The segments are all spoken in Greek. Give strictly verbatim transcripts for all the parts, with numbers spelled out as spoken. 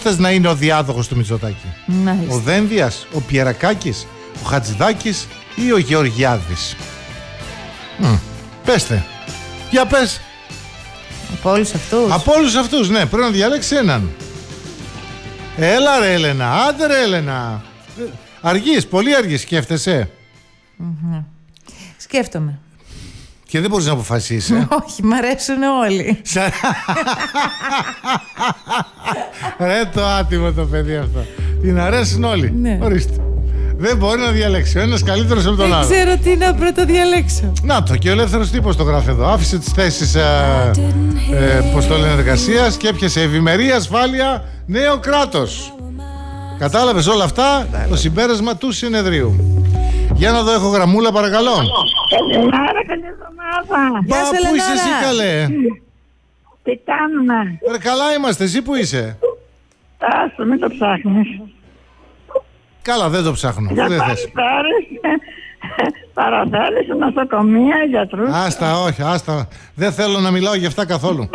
θες να είναι ο διάδοχος του Μητσοτάκη? Μάλιστα. Ο Δένδιας, ο Πιερακάκης, ο Χατζηδάκης ή ο Γεωργιάδης? Mm. Πέστε. Για πες. Από όλους αυτούς. Από όλους αυτούς, ναι. Πρέπει να διαλέξεις έναν. Έλα ρε Έλενα. Άντε ρε Έλενα. Αργείς, πολύ αργείς. Σκέφτεσαι. Mm-hmm. Σκέφτομαι. Και δεν μπορείς να αποφασίσεις. ε? Όχι, μ' αρέσουν όλοι. Ρε το άτιμο το παιδί αυτό. Την αρέσουν όλοι. Ναι. Ορίστε. Δεν μπορεί να διαλέξει. Ο ένας καλύτερος από τον Δεν άλλο. ξέρω τι να πρώτο διαλέξω. Να το, και ο ελεύθερος τύπος το γράφει εδώ. Άφησε τις θέσεις ε, ε, πώς το λένε, εργασίας και έπιασε ευημερία, ασφάλεια, νέο κράτος. Κατάλαβες όλα αυτά? Το συμπέρασμα του συνεδρίου. Για να δω, έχω γραμμούλα, παρακαλώ. Καλημέρα, καλή εβδομάδα. Γεια Μπα, σου, πού είσαι Ελενάρα. εσύ καλέ? Τι κάνουμε? Ρε, καλά είμαστε, εσύ που είσαι? Άστο, μην το ψάχνεις. Καλά, δεν το ψάχνω. Για Δεν πάλι θες. πέρυσι παραθέλεις νοσοκομεία, γιατρούς. Άστα, όχι, άστα. Δεν θέλω να μιλάω για αυτά καθόλου.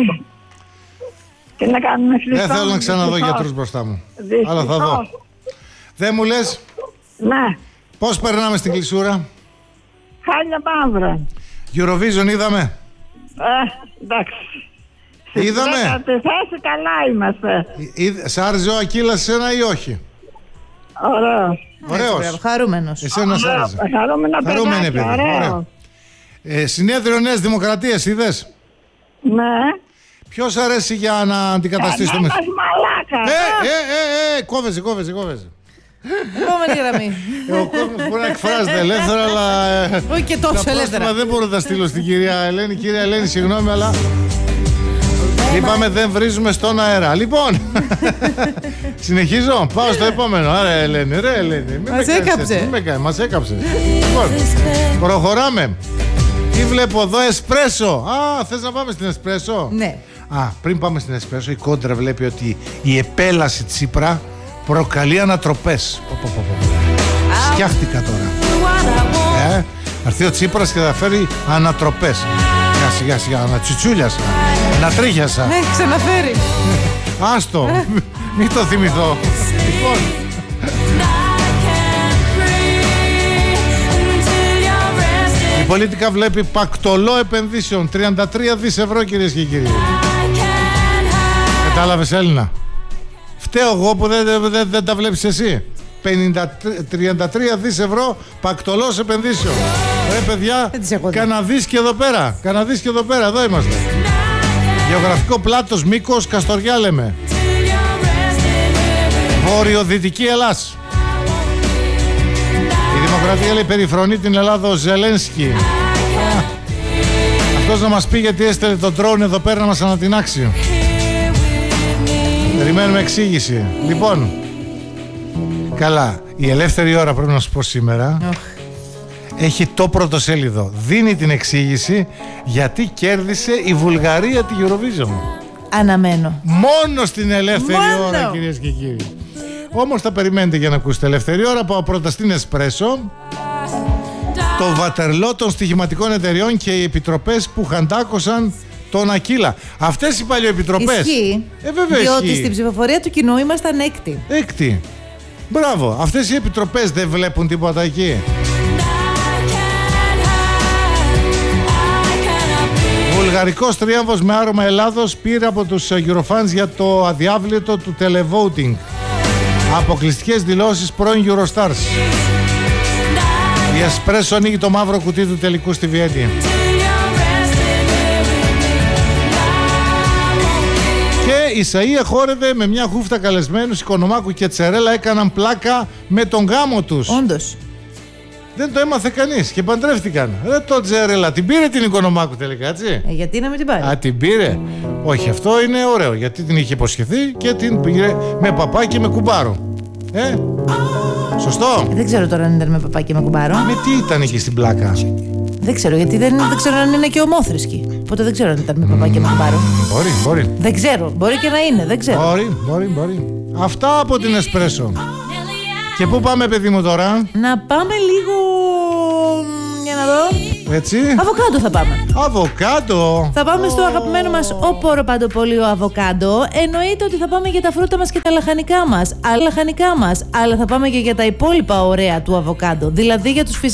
Τι να κάνουμε, Δεν θέλω να ξαναδώ γιατρούς μπροστά μου. Αλλά θα δω. Δεν μου λες Ναι, πώς περνάμε στην κλεισούρα? χάλια μαύρα. Eurovision είδαμε? Ε, εντάξει. Είδαμε. Στη θέση καλά είμαστε. Είδ- Σ' άρεσε ο Ακύλας εσένα ή όχι? Ωραίο. Ωραίος. Χαρούμενος. Εσένα σ' άρεσε? Χαρούμενα Χαρούμενη παιδάκια, παιδί. ωραίο. Ωραίο. Ε, συνέδριο Νέας Δημοκρατίας είδες? Ναι. Ποιος αρέσει για να αντικαταστήσει το Κανένας μέσα? μαλάκα. Ε, ε, ε, ε, κόβεσαι, κόβεσαι, κόβεσαι. Επόμενη γραμμή. Ε, ο κόσμος μπορεί να εκφράζεται ελεύθερα, αλλά ε, Όχι και τα τόσο πρόστιμα ελεύθερα. δεν μπορώ να τα στείλω στην κυρία Ελένη. Κυρία Ελένη, συγγνώμη, αλλά είπαμε δεν βρίζουμε στον αέρα. Λοιπόν, συνεχίζω, πάω στο επόμενο. Άρα Ελένη, ρε Ελένη, μην Μας με κάνεις έκαψε. έτσι, μην με κάνεις, μας έκαψε. Λοιπόν, προχωράμε. Τι βλέπω εδώ, εσπρέσο. Α, θες να πάμε στην εσπρέσο? Ναι. Α, πριν πάμε στην εσπρέσο, η Κόντρα βλέπει ότι η επέλαση Τσίπρα προκαλεί ανατροπές. Πω, πω, πω, πω. Σκιάχτηκα τώρα. Ε, θα έρθει ο Τσίπρας και θα φέρει ανατροπές. Σιγά σιγά σιγά, ανατσουτσούλιασα, ανατρίχιασα. Έχει ξαναφέρει. Άστο, μην το θυμηθώ. Λοιπόν, η Πολίτικα βλέπει πακτολό επενδύσεων τριάντα τρία δις ευρώ, κυρίες και κύριοι. Κατάλαβες, Έλληνα? Φταίω εγώ που δεν, δεν, δεν τα βλέπεις εσύ. πενήντα, τριάντα τρία δις ευρώ πακτολός επενδύσεων. Ρε παιδιά, Δεν τις ακούω. καναδείς και εδώ πέρα. Καναδείς και εδώ πέρα, εδώ είμαστε. Γεωγραφικό πλάτος, μήκος, Καστοριά λέμε. Βορειοδυτική Ελλάς. Η Δημοκρατία λέει περιφρονεί την Ελλάδα ο Ζελένσκι. Αυτός να μας πει γιατί έστελε τον τρόν εδώ πέρα να μας ανατινάξει. Περιμένουμε εξήγηση. Λοιπόν, καλά, η ελεύθερη ώρα πρέπει να σου πω σήμερα Οχ. έχει το πρωτοσέλιδο. Δίνει την εξήγηση γιατί κέρδισε η Βουλγαρία τη Eurovision. Αναμένω. Μόνο στην ελεύθερη Μόνο. ώρα, κυρίες και κύριοι. Όμως θα περιμένετε για να ακούσετε ελεύθερη ώρα. Πάω πρώτα στην Εσπρέσο. Το βατερλό των στοιχηματικών εταιριών και οι επιτροπές που χαντάκωσαν τον Ακύλα. Αυτές οι παλιοεπιτροπές. Ισχύει. Ε, βέβαια Διότι ισχύει. στην ψηφοφορία του κοινού ήμασταν έκτη. Έκτη. Μπράβο. Αυτές οι επιτροπές δεν βλέπουν τίποτα εκεί. Βουλγαρικός τρίαμβος με άρωμα Ελλάδος πήρε από τους Eurofans για το αδιάβλητο του televoting. Αποκλειστικές δηλώσεις πρώην Eurostars. Η Εσπρέσο ανοίγει το μαύρο κουτί του τελικού στη Βιέννη. Και η Σαΐα χόρευε με μια χούφτα καλεσμένους. Οικονομάκου και Τσερέλα έκαναν πλάκα με τον γάμο τους. Όντως. Δεν το έμαθε κανείς και παντρεύτηκαν. Ρε το Τσερέλα, την πήρε την Οικονομάκου τελικά, έτσι. Ε, γιατί να μην την πάρει. Α, την πήρε. Όχι, αυτό είναι ωραίο, γιατί την είχε υποσχεθεί και την πήρε με παπά και με κουμπάρο. Ε, σωστό. Ε, δεν ξέρω τώρα αν ήταν με παπά και με κουμπάρο. Με τι ήταν εκεί στην πλάκα? Δεν ξέρω, γιατί δεν, δεν ξέρω αν είναι και ομόθρησκη. Οπότε δεν ξέρω αν ήταν με παπά και με κουμπάρο. Μπορεί, μπορεί. Δεν ξέρω. Μπορεί και να είναι, δεν ξέρω. Μπορεί, μπορεί, μπορεί. Αυτά από την Εσπρέσο. Και πού πάμε, παιδί μου, τώρα? Να πάμε λίγο. Για να δω. Έτσι. Αβοκάντο θα πάμε. Αβοκάντο. Θα πάμε στο αγαπημένο μας οποροπαντοπολείο Αβοκάντο. Εννοείται ότι θα πάμε για τα φρούτα μας και τα λαχανικά μας. Αλλά λαχανικά μας. Αλλά θα πάμε και για τα υπόλοιπα ωραία του αβοκάντο. Δηλαδή για τους